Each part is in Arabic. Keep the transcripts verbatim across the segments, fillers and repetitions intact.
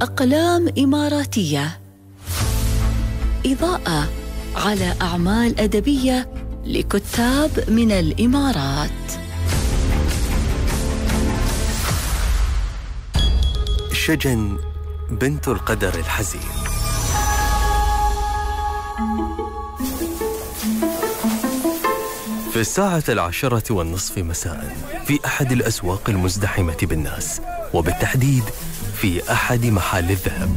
أقلام إماراتية، إضاءة على أعمال أدبية لكتاب من الإمارات. شجن بنت القدر الحزين. في الساعة العاشرة والنصف مساء في أحد الأسواق المزدحمة بالناس، وبالتحديد في أحد محال الذهب،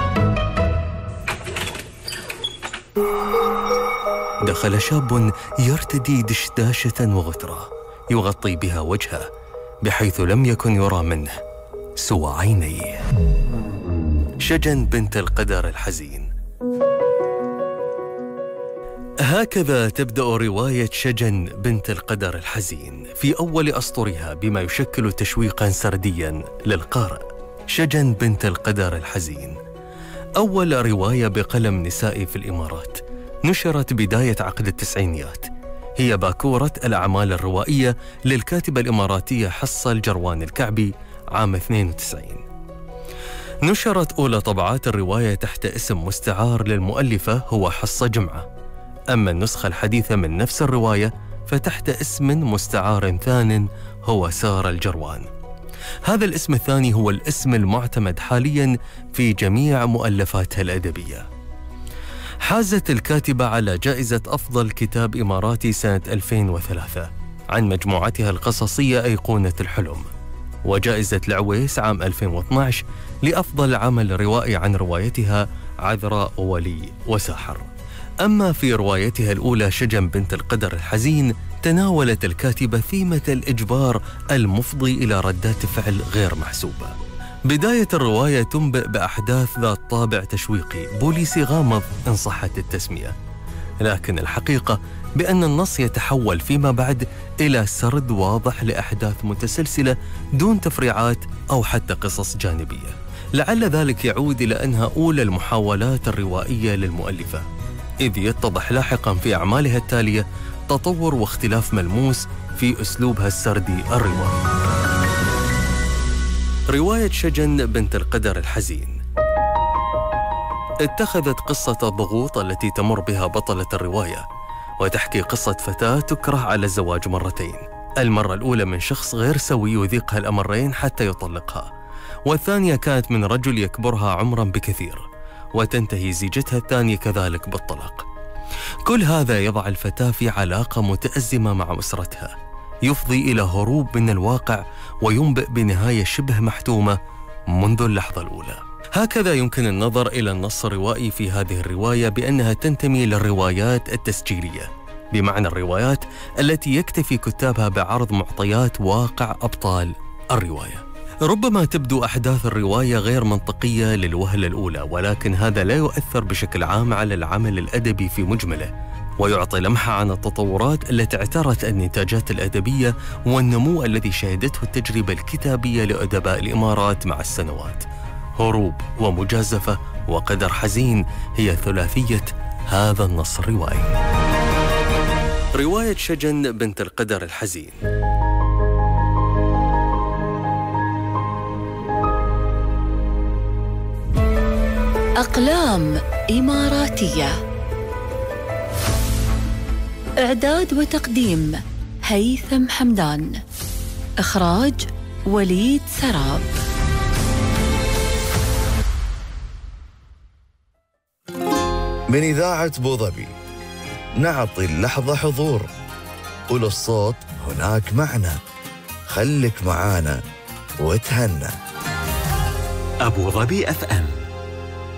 دخل شاب يرتدي دشداشة وغترة يغطي بها وجهه بحيث لم يكن يرى منه سوى عينيه. شجن بنت القدر الحزين. هكذا تبدأ رواية شجن بنت القدر الحزين في أول أسطرها، بما يشكل تشويقاً سردياً للقارئ. شجن بنت القدر الحزين أول رواية بقلم نسائي في الإمارات، نشرت بداية عقد التسعينيات. هي باكورة الأعمال الروائية للكاتبة الإماراتية حصة الجروان الكعبي عام اثنين وتسعين. نشرت أولى طبعات الرواية تحت اسم مستعار للمؤلفة هو حصة جمعة، أما النسخة الحديثة من نفس الرواية فتحت اسم مستعار ثان هو سارة الجروان. هذا الاسم الثاني هو الاسم المعتمد حالياً في جميع مؤلفاتها الأدبية. حازت الكاتبة على جائزة أفضل كتاب إماراتي سنة ألفين وثلاثة عن مجموعتها القصصية أيقونة الحلم، وجائزة العويس عام ألفين واثني عشر لأفضل عمل روائي عن روايتها عذراء ولي وساحر. أما في روايتها الأولى شجن بنت القدر الحزين، تناولت الكاتبة ثيمة الإجبار المفضي إلى ردات فعل غير محسوبة. بداية الرواية تنبئ بأحداث ذات طابع تشويقي بوليسي غامض إن صحت التسمية، لكن الحقيقة بأن النص يتحول فيما بعد إلى سرد واضح لأحداث متسلسلة دون تفريعات أو حتى قصص جانبية. لعل ذلك يعود إلى أنها أولى المحاولات الروائية للمؤلفة، إذ يتضح لاحقاً في أعمالها التالية تطور واختلاف ملموس في أسلوبها السردي الروائي. رواية شجن بنت القدر الحزين اتخذت قصة الضغوط التي تمر بها بطلة الرواية، وتحكي قصة فتاة تكره على الزواج مرتين. المرة الأولى من شخص غير سوي يذيقها الأمرين حتى يطلقها، والثانية كانت من رجل يكبرها عمراً بكثير، وتنتهي زيجتها الثانية كذلك بالطلاق. كل هذا يضع الفتاة في علاقة متأزمة مع أسرتها، يفضي إلى هروب من الواقع وينبئ بنهاية شبه محتومة منذ اللحظة الأولى. هكذا يمكن النظر إلى النص الروائي في هذه الرواية بأنها تنتمي للروايات التسجيلية، بمعنى الروايات التي يكتفي كتابها بعرض معطيات واقع أبطال الرواية. ربما تبدو أحداث الرواية غير منطقية للوهلة الأولى، ولكن هذا لا يؤثر بشكل عام على العمل الأدبي في مجمله، ويعطي لمحة عن التطورات التي اعترت النتاجات الأدبية والنمو الذي شهدته التجربة الكتابية لأدباء الإمارات مع السنوات. هروب ومجازفة وقدر حزين هي ثلاثية هذا النص الروائي. رواية شجن بنت القدر الحزين. أقلام إماراتية، إعداد وتقديم هيثم حمدان، إخراج وليد سراب. من إذاعة بوظبي نعطي اللحظة حضور، وللصوت هناك معنى. خلك معانا وتهنى. أبو ظبي أف أم.